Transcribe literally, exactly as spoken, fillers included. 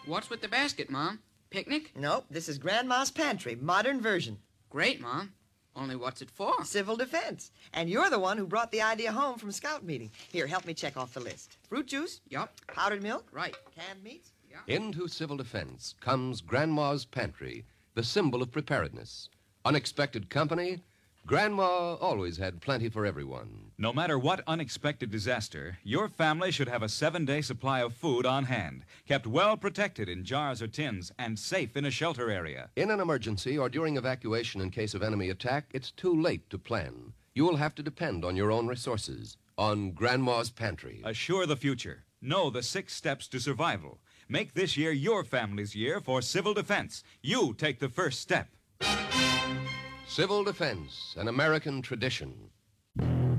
What's with the basket, Mom? Picnic? Nope, this is Grandma's pantry, modern version. Great, Mom. Only what's it for? Civil defense. And you're the one who brought the idea home from scout meeting. Here, help me check off the list. Fruit juice? Yup. Powdered milk? Right. Canned meats? Yup. Into civil defense comes Grandma's pantry, the symbol of preparedness. Unexpected company? Grandma always had plenty for everyone. No matter what unexpected disaster, your family should have a seven-day supply of food on hand, kept well protected in jars or tins, and safe in a shelter area. In an emergency or during evacuation in case of enemy attack, it's too late to plan. You will have to depend on your own resources, on Grandma's pantry. Assure the future. Know the six steps to survival. Make this year your family's year for civil defense. You take the first step. Civil defense, an American tradition.